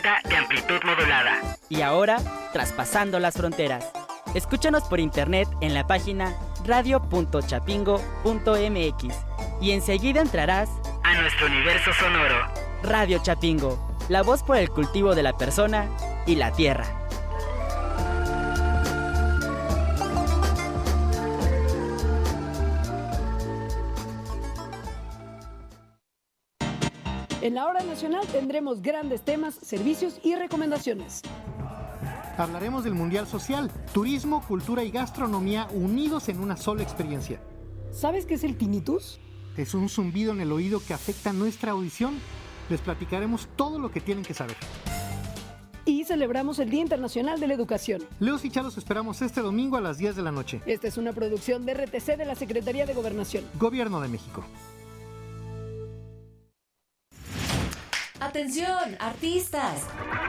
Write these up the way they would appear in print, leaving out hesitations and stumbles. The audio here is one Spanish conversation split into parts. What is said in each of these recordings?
perfecta de amplitud modulada. Y ahora, traspasando las fronteras. Escúchanos por internet en la página radio.chapingo.mx y enseguida entrarás a nuestro universo sonoro. Radio Chapingo, la voz por el cultivo de la persona y la tierra. En la Hora Nacional tendremos grandes temas, servicios y recomendaciones. Hablaremos del Mundial Social, turismo, cultura y gastronomía unidos en una sola experiencia. ¿Sabes qué es el tinnitus? Es un zumbido en el oído que afecta nuestra audición. Les platicaremos todo lo que tienen que saber. Y celebramos el Día Internacional de la Educación. Leos y Chalos esperamos este domingo a las 10 de la noche. Esta es una producción de RTC de la Secretaría de Gobernación. Gobierno de México. ¡Atención, artistas!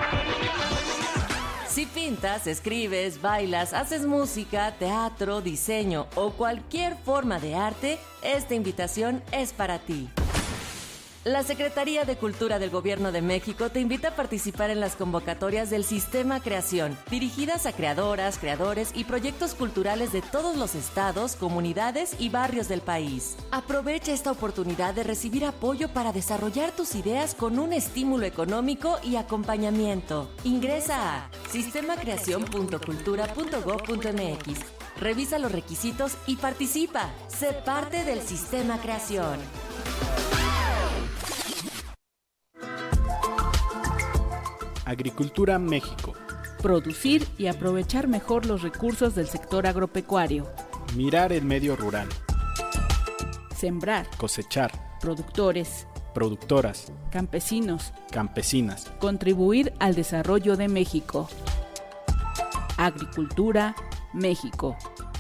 Si pintas, escribes, bailas, haces música, teatro, diseño o cualquier forma de arte, esta invitación es para ti. La Secretaría de Cultura del Gobierno de México te invita a participar en las convocatorias del Sistema Creación, dirigidas a creadoras, creadores y proyectos culturales de todos los estados, comunidades y barrios del país. Aprovecha esta oportunidad de recibir apoyo para desarrollar tus ideas con un estímulo económico y acompañamiento. Ingresa a sistemacreacion.cultura.gov.mx. Revisa los requisitos y participa. Sé parte del Sistema Creación. Agricultura México. Producir y aprovechar mejor los recursos del sector agropecuario. Mirar el medio rural. Sembrar. Cosechar. Productores. Productoras. Campesinos. Campesinas. Contribuir al desarrollo de México. Agricultura México.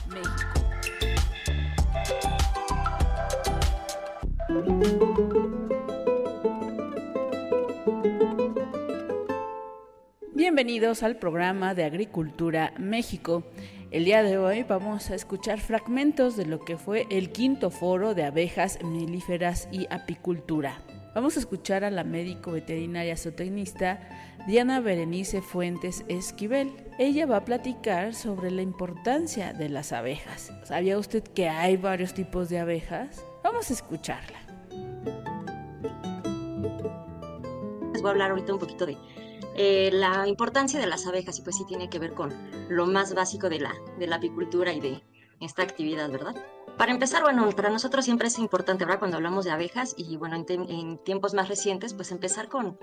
Bienvenidos al programa de Agricultura México. El día de hoy vamos a escuchar fragmentos de lo que fue el 5º Foro de Abejas Melíferas y Apicultura. Vamos a escuchar a la médico veterinaria zootecnista Diana Berenice Fuentes Esquivel. Ella va a platicar sobre la importancia de las abejas. ¿Sabía usted que hay varios tipos de abejas? Vamos a escucharla. Les voy a hablar ahorita un poquito de la importancia de las abejas, y pues sí tiene que ver con lo más básico de la apicultura y de esta actividad, ¿verdad? Para empezar, bueno, para nosotros siempre es importante, ¿verdad? Cuando hablamos de abejas y bueno, en tiempos más recientes, pues empezar con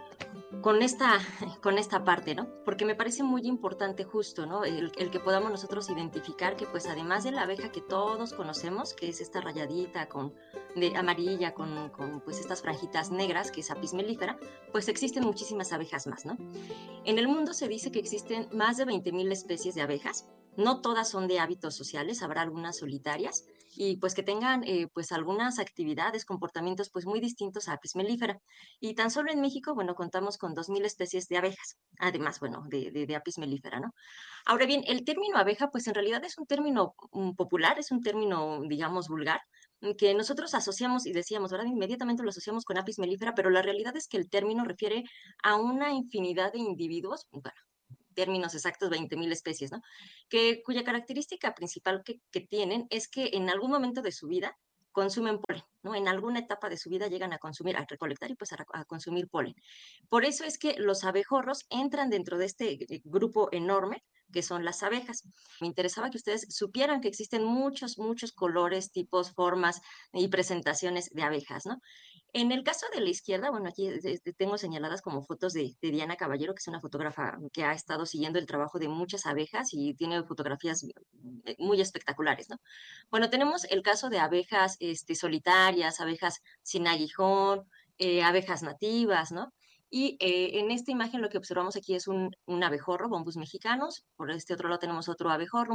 esta parte, ¿no? Porque me parece muy importante justo, ¿no? El que podamos nosotros identificar que pues además de la abeja que todos conocemos, que es esta rayadita de amarilla con pues estas franjitas negras, que es Apis mellifera, pues existen muchísimas abejas más, ¿no? En el mundo se dice que existen más de 20,000 especies de abejas. No todas son de hábitos sociales, habrá algunas solitarias y pues que tengan pues algunas actividades, comportamientos pues muy distintos a Apis mellifera. Y tan solo en México, bueno, contamos con 2,000 especies de abejas, además, bueno, de Apis mellifera, ¿no? Ahora bien, el término abeja pues en realidad es un término popular, es un término, digamos, vulgar, que nosotros asociamos y decíamos, ¿verdad? Inmediatamente lo asociamos con Apis mellifera, pero la realidad es que el término refiere a una infinidad de individuos, bueno, términos exactos, 20,000 especies, ¿no? Cuya característica principal que tienen es que en algún momento de su vida consumen polen, ¿no? En alguna etapa de su vida llegan a consumir, a recolectar y pues a consumir polen. Por eso es que los abejorros entran dentro de este grupo enorme que son las abejas. Me interesaba que ustedes supieran que existen muchos colores, tipos, formas y presentaciones de abejas, ¿no? En el caso de la izquierda, bueno, aquí tengo señaladas como fotos de Diana Caballero, que es una fotógrafa que ha estado siguiendo el trabajo de muchas abejas y tiene fotografías muy espectaculares, ¿no? Bueno, tenemos el caso de abejas solitarias, abejas sin aguijón, abejas nativas, ¿no? Y en esta imagen lo que observamos aquí es un abejorro, Bombus mexicanos. Por este otro lado tenemos otro abejorro,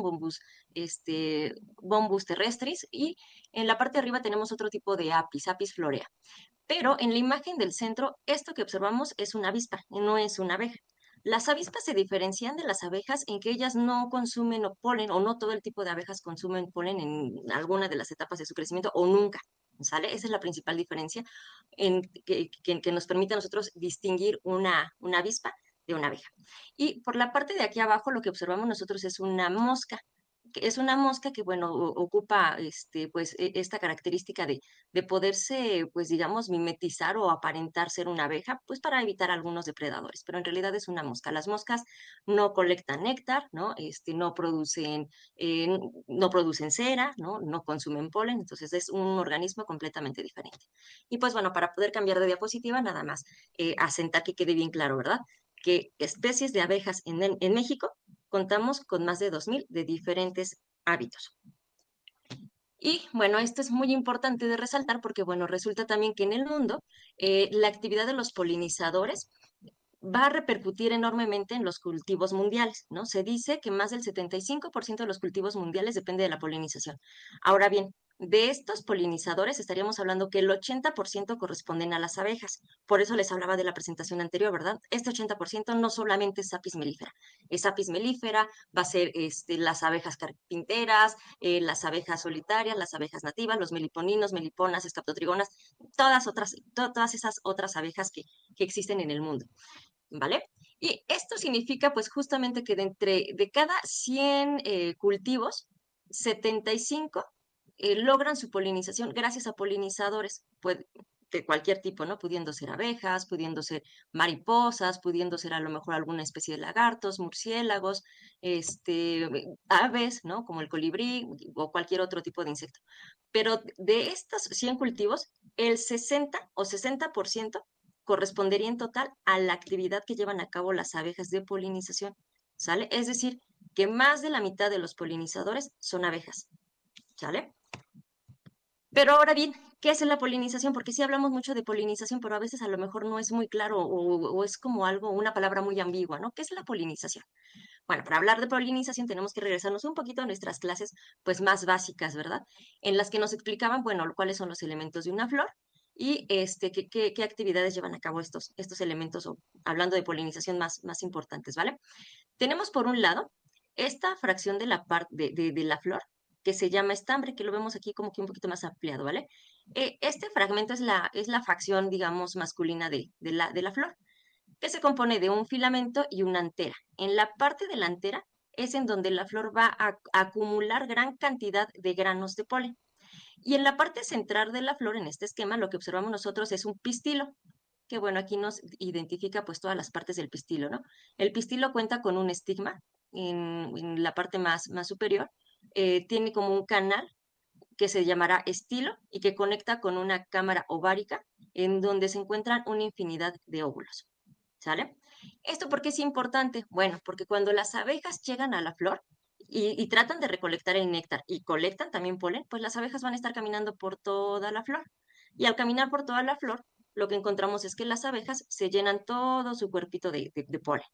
Bombus terrestris. Y en la parte de arriba tenemos otro tipo de Apis florea. Pero en la imagen del centro, esto que observamos es una avispa, no es una abeja. Las avispas se diferencian de las abejas en que ellas no consumen polen, o no todo el tipo de abejas consumen polen en alguna de las etapas de su crecimiento, o nunca, ¿sale? Esa es la principal diferencia que nos permite a nosotros distinguir una avispa de una abeja. Y por la parte de aquí abajo lo que observamos nosotros es una mosca. Que es una mosca que, bueno, ocupa pues, esta característica de poderse, pues, digamos, mimetizar o aparentar ser una abeja, pues para evitar algunos depredadores, pero en realidad es una mosca. Las moscas no colectan néctar, ¿no? Eh, no producen cera, ¿no? No consumen polen, entonces es un organismo completamente diferente. Y pues bueno, para poder cambiar de diapositiva, nada más asentar que quede bien claro, ¿verdad? Que especies de abejas en México contamos con más de 2.000 de diferentes hábitos. Y bueno, esto es muy importante de resaltar porque, bueno, resulta también que en el mundo la actividad de los polinizadores va a repercutir enormemente en los cultivos mundiales, ¿no? Se dice que más del 75% de los cultivos mundiales depende de la polinización. Ahora bien, de estos polinizadores estaríamos hablando que el 80% corresponden a las abejas. Por eso les hablaba de la presentación anterior, ¿verdad? Este 80% no solamente es Apis mellifera. Es Apis mellifera, va a ser las abejas carpinteras, las abejas solitarias, las abejas nativas, los meliponinos, meliponas, escaptotrigonas, todas esas otras abejas que existen en el mundo. ¿Vale? Y esto significa pues justamente que de cada 100 cultivos, 75 logran su polinización gracias a polinizadores pues, de cualquier tipo, ¿no? Pudiendo ser abejas, pudiendo ser mariposas, pudiendo ser a lo mejor alguna especie de lagartos, murciélagos, aves, ¿no? Como el colibrí o cualquier otro tipo de insecto. Pero de estos 100 cultivos, el 60 o 60% correspondería en total a la actividad que llevan a cabo las abejas de polinización, ¿sale? Es decir, que más de la mitad de los polinizadores son abejas, ¿sale? Pero ahora bien, ¿qué es la polinización? Porque sí hablamos mucho de polinización, pero a veces a lo mejor no es muy claro o es como algo, una palabra muy ambigua, ¿no? ¿Qué es la polinización? Bueno, para hablar de polinización tenemos que regresarnos un poquito a nuestras clases, pues más básicas, ¿verdad? En las que nos explicaban, bueno, cuáles son los elementos de una flor y qué actividades llevan a cabo estos elementos, o hablando de polinización más importantes, ¿vale? Tenemos por un lado esta fracción de la parte de la flor, que se llama estambre, que lo vemos aquí como que un poquito más ampliado, ¿vale? Este fragmento es la fracción, digamos, masculina de la flor, que se compone de un filamento y una antera. En la parte delantera es en donde la flor va a acumular gran cantidad de granos de polen. Y en la parte central de la flor, en este esquema, lo que observamos nosotros es un pistilo, que bueno, aquí nos identifica pues todas las partes del pistilo, ¿no? El pistilo cuenta con un estigma en la parte más superior, tiene como un canal que se llamará estilo y que conecta con una cámara ovárica en donde se encuentran una infinidad de óvulos, ¿sale? ¿Esto por qué es importante? Bueno, porque cuando las abejas llegan a la flor y tratan de recolectar el néctar y colectan también polen, pues las abejas van a estar caminando por toda la flor. Y al caminar por toda la flor, lo que encontramos es que las abejas se llenan todo su cuerpito de polen.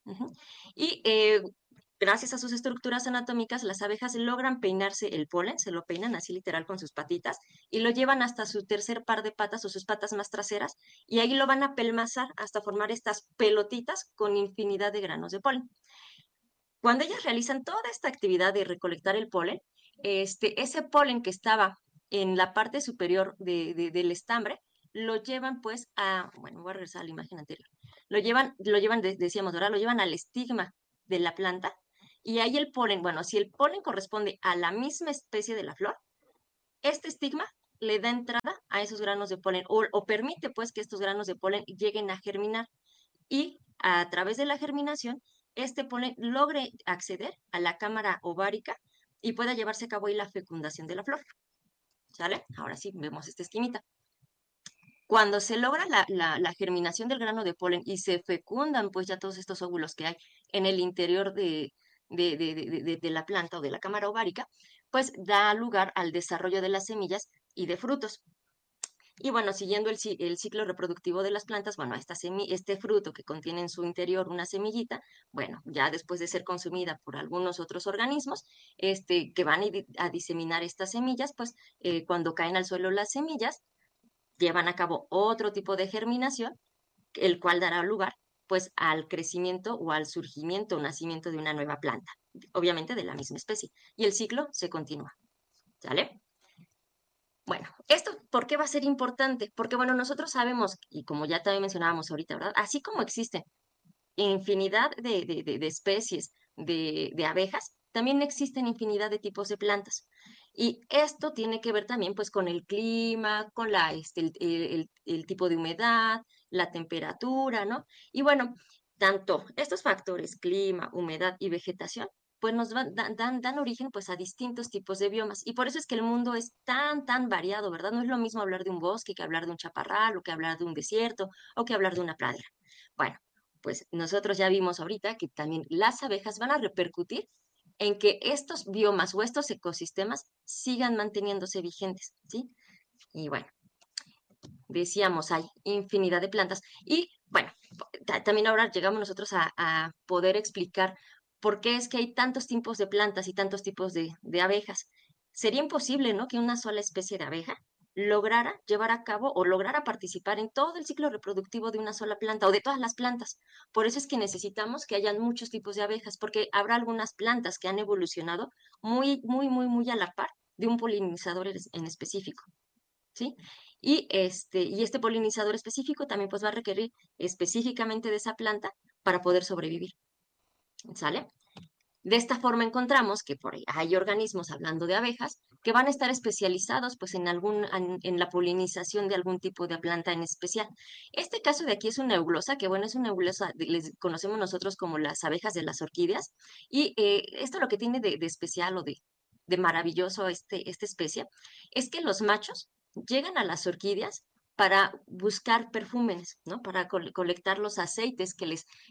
Y gracias a sus estructuras anatómicas, las abejas logran peinarse el polen, se lo peinan así literal con sus patitas y lo llevan hasta su tercer par de patas o sus patas más traseras y ahí lo van a pelmazar hasta formar estas pelotitas con infinidad de granos de polen. Cuando ellas realizan toda esta actividad de recolectar el polen, ese polen que estaba en la parte superior del estambre, lo llevan pues bueno, voy a regresar a la imagen anterior, decíamos, ¿verdad? Lo llevan al estigma de la planta y ahí el polen, bueno, si el polen corresponde a la misma especie de la flor, este estigma le da entrada a esos granos de polen o permite pues que estos granos de polen lleguen a germinar y a través de la germinación este polen logre acceder a la cámara ovárica y pueda llevarse a cabo ahí la fecundación de la flor. ¿Sale? Ahora sí, vemos esta esquinita. Cuando se logra la germinación del grano de polen y se fecundan pues ya todos estos óvulos que hay en el interior de la planta o de la cámara ovárica, pues da lugar al desarrollo de las semillas y de frutos. Y bueno, siguiendo el ciclo reproductivo de las plantas, bueno, este fruto que contiene en su interior una semillita, bueno, ya después de ser consumida por algunos otros organismos, que van a diseminar estas semillas, pues cuando caen al suelo las semillas, llevan a cabo otro tipo de germinación, el cual dará lugar pues al crecimiento o al surgimiento o nacimiento de una nueva planta, obviamente de la misma especie. Y el ciclo se continúa. ¿Sale? Bueno, ¿esto por qué va a ser importante? Porque, bueno, nosotros sabemos, y como ya también mencionábamos ahorita, ¿verdad? Así como existen infinidad de especies de abejas, también existen infinidad de tipos de plantas. Y esto tiene que ver también pues con el clima, con el tipo de humedad, la temperatura, ¿no? Y bueno, tanto estos factores, clima, humedad y vegetación, pues dan origen pues a distintos tipos de biomas. Y por eso es que el mundo es tan variado, ¿verdad? No es lo mismo hablar de un bosque que hablar de un chaparral, o que hablar de un desierto, o que hablar de una pradera. Bueno, pues nosotros ya vimos ahorita que también las abejas van a repercutir en que estos biomas o estos ecosistemas sigan manteniéndose vigentes, ¿sí? Y bueno, decíamos, hay infinidad de plantas. Y bueno, también ahora llegamos nosotros a poder explicar por qué es que hay tantos tipos de plantas y tantos tipos de abejas. Sería imposible, ¿no?, que una sola especie de abeja lograra llevar a cabo o lograra participar en todo el ciclo reproductivo de una sola planta o de todas las plantas. Por eso es que necesitamos que hayan muchos tipos de abejas, porque habrá algunas plantas que han evolucionado muy a la par de un polinizador en específico, ¿sí? Y este polinizador específico también pues va a requerir específicamente de esa planta para poder sobrevivir, ¿sale? De esta forma encontramos que hay organismos, hablando de abejas, que van a estar especializados pues en la polinización de algún tipo de planta en especial. Este caso de aquí es una euglosa, que bueno, es una euglosa, les conocemos nosotros como las abejas de las orquídeas, y esto lo que tiene de especial o de maravilloso esta especie, es que los machos llegan a las orquídeas para buscar perfumes, ¿no? Para colectar los aceites que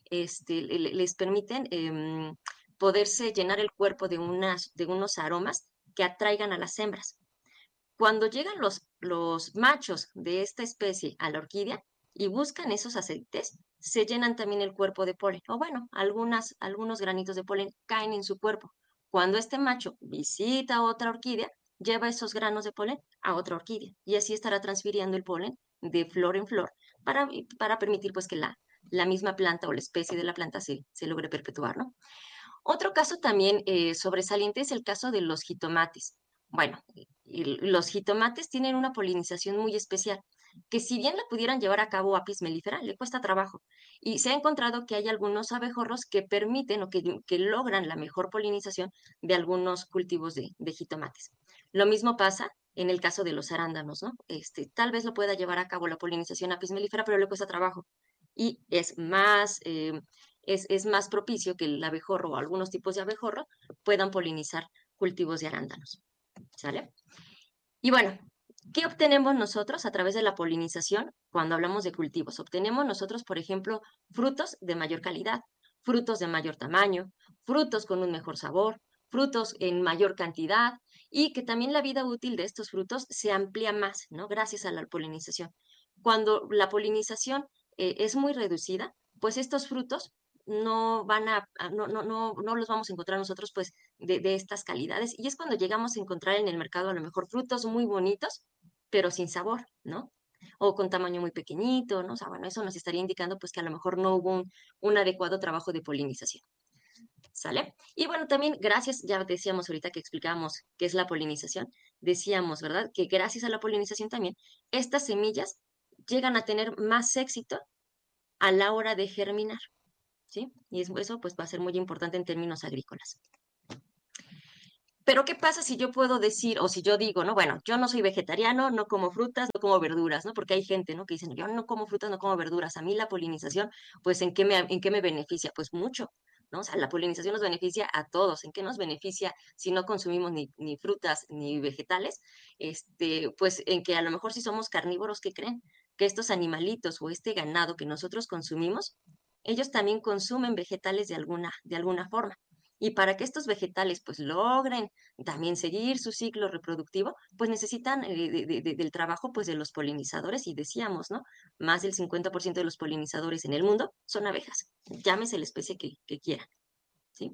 les permiten poderse llenar el cuerpo de unos aromas que atraigan a las hembras. Cuando llegan los machos de esta especie a la orquídea y buscan esos aceites, se llenan también el cuerpo de polen, o bueno, algunos granitos de polen caen en su cuerpo. Cuando este macho visita otra orquídea, lleva esos granos de polen a otra orquídea y así estará transfiriendo el polen de flor en flor para permitir pues que la misma planta o la especie de la planta se logre perpetuar, ¿no? Otro caso también sobresaliente es el caso de los jitomates. Bueno, los jitomates tienen una polinización muy especial, que si bien la pudieran llevar a cabo Apis mellifera, le cuesta trabajo. Y se ha encontrado que hay algunos abejorros que permiten o que logran la mejor polinización de algunos cultivos de jitomates. Lo mismo pasa en el caso de los arándanos, ¿no? Tal vez lo pueda llevar a cabo la polinización Apis mellifera, pero le cuesta trabajo. Y es más propicio que el abejorro o algunos tipos de abejorro puedan polinizar cultivos de arándanos, ¿sale? Y bueno, ¿qué obtenemos nosotros a través de la polinización cuando hablamos de cultivos? Obtenemos nosotros, por ejemplo, frutos de mayor calidad, frutos de mayor tamaño, frutos con un mejor sabor, frutos en mayor cantidad y que también la vida útil de estos frutos se amplía más, ¿no? Gracias a la polinización. Cuando la polinización es muy reducida, pues estos frutos no los vamos a encontrar nosotros pues de estas calidades y es cuando llegamos a encontrar en el mercado a lo mejor frutos muy bonitos pero sin sabor, ¿no? O con tamaño muy pequeñito, ¿no? O sea, bueno, eso nos estaría indicando pues que a lo mejor no hubo un adecuado trabajo de polinización, ¿sale? Y bueno, también gracias, ya decíamos ahorita que explicábamos qué es la polinización, decíamos, ¿verdad? Que gracias a la polinización también estas semillas llegan a tener más éxito a la hora de germinar, ¿sí? Y eso pues va a ser muy importante en términos agrícolas. Pero ¿qué pasa si yo puedo decir, o si yo digo, no, bueno, yo no soy vegetariano, no como frutas, no como verduras, ¿no? Porque hay gente, ¿no?, que dicen, yo no como frutas, no como verduras. A mí la polinización, pues, ¿en qué me beneficia? Pues mucho, ¿no? O sea, la polinización nos beneficia a todos. ¿En qué nos beneficia si no consumimos ni frutas ni vegetales? Pues en que a lo mejor si somos carnívoros, ¿qué creen? Que estos animalitos o este ganado que nosotros consumimos, ellos también consumen vegetales de alguna forma. Y para que estos vegetales pues logren también seguir su ciclo reproductivo, pues necesitan del trabajo pues de los polinizadores y decíamos, ¿no? Más del 50% de los polinizadores en el mundo son abejas, llámese la especie que quieran, ¿sí?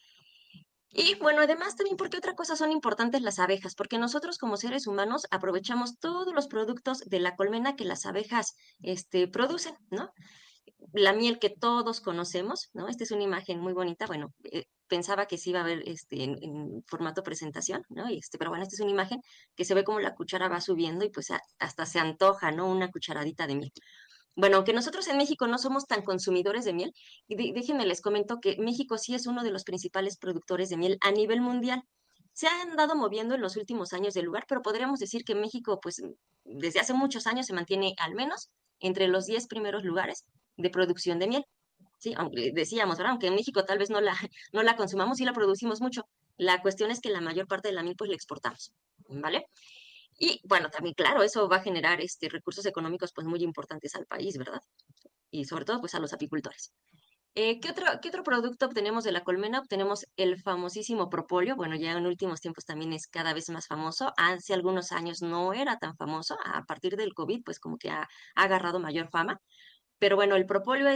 Y bueno, además también porque otra cosa son importantes las abejas, porque nosotros como seres humanos aprovechamos todos los productos de la colmena que las abejas producen, ¿no? La miel que todos conocemos, ¿no? Esta es una imagen muy bonita, bueno, pensaba que sí iba a ver en formato presentación, ¿no? Pero bueno, esta es una imagen que se ve como la cuchara va subiendo y pues hasta se antoja, ¿no? Una cucharadita de miel. Bueno, aunque nosotros en México no somos tan consumidores de miel, déjenme les comento que México sí es uno de los principales productores de miel a nivel mundial. Se han andado moviendo en los últimos años del lugar, pero podríamos decir que México, pues, desde hace muchos años se mantiene al menos entre los 10 primeros lugares de producción de miel. Sí, aunque decíamos, ¿verdad? Aunque en México tal vez no la consumamos, sí la producimos mucho. La cuestión es que la mayor parte de la miel, pues, la exportamos, ¿vale? Y bueno, también, claro, eso va a generar recursos económicos pues muy importantes al país, ¿verdad? Y sobre todo pues a los apicultores. ¿Qué otro producto obtenemos de la colmena? Obtenemos el famosísimo propóleo. Bueno, ya en últimos tiempos también es cada vez más famoso. Hace algunos años no era tan famoso. A partir del COVID, pues como que ha agarrado mayor fama. Pero bueno, el propóleo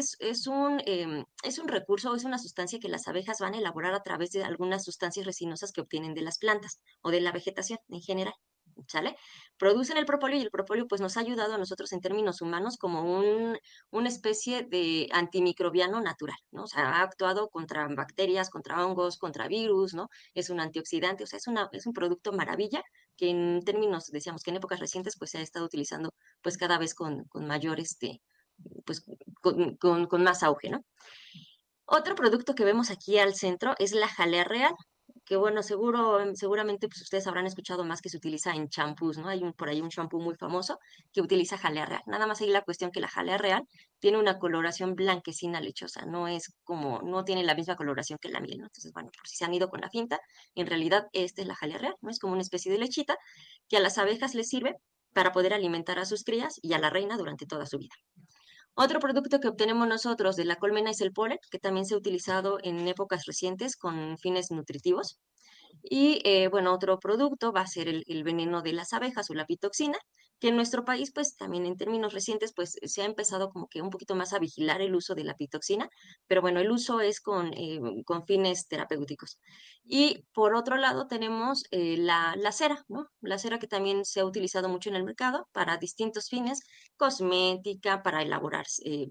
es un recurso, es una sustancia que las abejas van a elaborar a través de algunas sustancias resinosas que obtienen de las plantas o de la vegetación en general. ¿Sale? Producen el propóleo y el propóleo pues nos ha ayudado a nosotros en términos humanos como una especie de antimicrobiano natural, ¿no? O sea, ha actuado contra bacterias, contra hongos, contra virus, ¿no? Es un antioxidante, o sea, es un producto maravilla que en términos, decíamos que en épocas recientes pues se ha estado utilizando pues cada vez con mayor, pues con más auge, ¿no? Otro producto que vemos aquí al centro es la jalea real, que bueno, seguramente pues ustedes habrán escuchado más que se utiliza en champús, ¿no? Por ahí un champú muy famoso que utiliza jalea real. Nada más ahí la cuestión que la jalea real tiene una coloración blanquecina lechosa, no tiene la misma coloración que la miel, ¿no? Entonces, bueno, por si se han ido con la finta, en realidad esta es la jalea real, ¿no? Es como una especie de lechita que a las abejas les sirve para poder alimentar a sus crías y a la reina durante toda su vida. Otro producto que obtenemos nosotros de la colmena es el polen, que también se ha utilizado en épocas recientes con fines nutritivos. Y bueno, otro producto va a ser el veneno de las abejas o la pitoxina, que en nuestro país, pues también en términos recientes, pues se ha empezado como que un poquito más a vigilar el uso de la pitoxina, pero bueno, el uso es con fines terapéuticos. Y por otro lado tenemos la cera, ¿no? La cera que también se ha utilizado mucho en el mercado para distintos fines, cosmética, para elaborar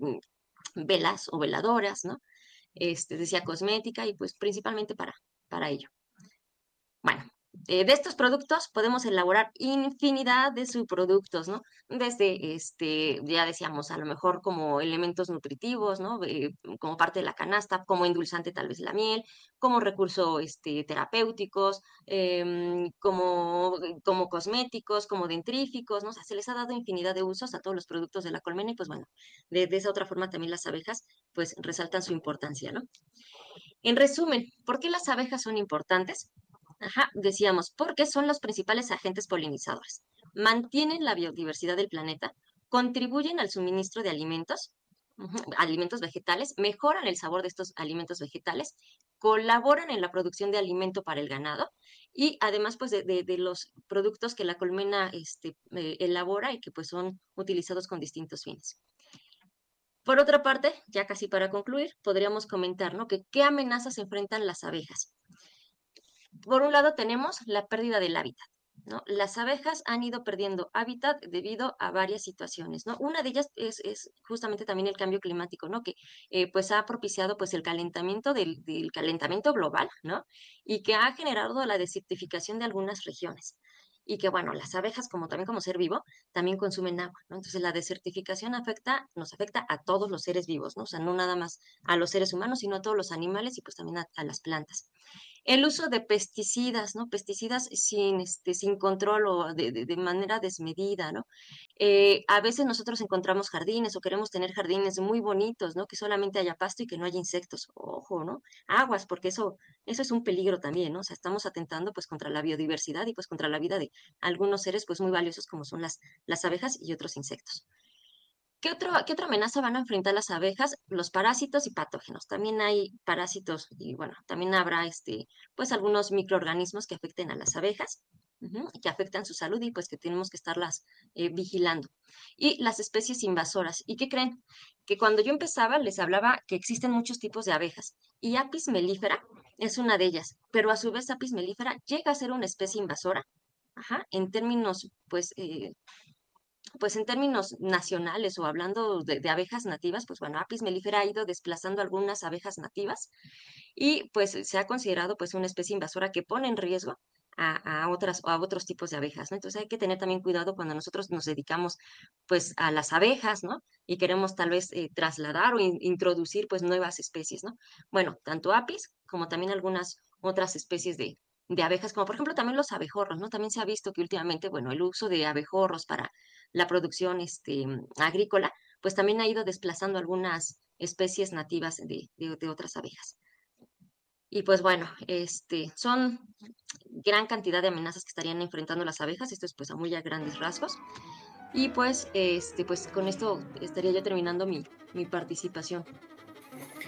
velas o veladoras, ¿no? Decía cosmética y pues principalmente para ello. Bueno, de estos productos podemos elaborar infinidad de subproductos, ¿no? Desde, ya decíamos, a lo mejor como elementos nutritivos, ¿no? Como parte de la canasta, como endulzante tal vez la miel, como recurso, terapéuticos, como cosméticos, como dentríficos, ¿no? O sea, se les ha dado infinidad de usos a todos los productos de la colmena y pues bueno, de esa otra forma también las abejas pues resaltan su importancia, ¿no? En resumen, ¿por qué las abejas son importantes? Ajá, decíamos, porque son los principales agentes polinizadores. Mantienen la biodiversidad del planeta, contribuyen al suministro de alimentos, alimentos vegetales, mejoran el sabor de estos alimentos vegetales, colaboran en la producción de alimento para el ganado y además pues de los productos que la colmena elabora y que pues son utilizados con distintos fines. Por otra parte, ya casi para concluir, podríamos comentar, ¿no? Que qué amenazas enfrentan las abejas. Por un lado tenemos la pérdida del hábitat, ¿no? Las abejas han ido perdiendo hábitat debido a varias situaciones, ¿no? Una de ellas es justamente también el cambio climático, ¿no? Que pues ha propiciado pues el calentamiento del calentamiento global, ¿no? Y que ha generado la desertificación de algunas regiones. Y que bueno, las abejas también como ser vivo, también consumen agua, ¿no? Entonces la desertificación nos afecta a todos los seres vivos, ¿no? O sea, no nada más a los seres humanos, sino a todos los animales y pues también a las plantas. El uso de pesticidas, ¿no? Pesticidas sin control o de manera desmedida, ¿no? A veces nosotros encontramos jardines o queremos tener jardines muy bonitos, ¿no? Que solamente haya pasto y que no haya insectos. Ojo, ¿no? Aguas, porque eso es un peligro también, ¿no? O sea, estamos atentando pues contra la biodiversidad y pues contra la vida de algunos seres pues muy valiosos como son las abejas y otros insectos. ¿Qué otra amenaza van a enfrentar las abejas? Los parásitos y patógenos. También hay parásitos y bueno, también habrá pues algunos microorganismos que afecten a las abejas, que afectan su salud y pues que tenemos que estarlas vigilando. Y las especies invasoras. ¿Y qué creen? Que cuando yo empezaba les hablaba que existen muchos tipos de abejas y Apis mellifera es una de ellas, pero a su vez Apis mellifera llega a ser una especie invasora, en términos pues en términos nacionales o hablando de abejas nativas, pues bueno, Apis mellifera ha ido desplazando algunas abejas nativas y pues se ha considerado pues una especie invasora que pone en riesgo a otros tipos de abejas, ¿no? Entonces hay que tener también cuidado cuando nosotros nos dedicamos pues a las abejas, ¿no? Y queremos tal vez trasladar o introducir pues nuevas especies, ¿no? Bueno, tanto apis como también algunas otras especies de abejas, como por ejemplo también los abejorros, ¿no? También se ha visto que últimamente, bueno, el uso de abejorros para la producción agrícola, pues también ha ido desplazando algunas especies nativas de otras abejas. Y pues bueno, son gran cantidad de amenazas que estarían enfrentando las abejas, esto es pues a muy a grandes rasgos. Y pues, pues con esto estaría yo terminando mi participación.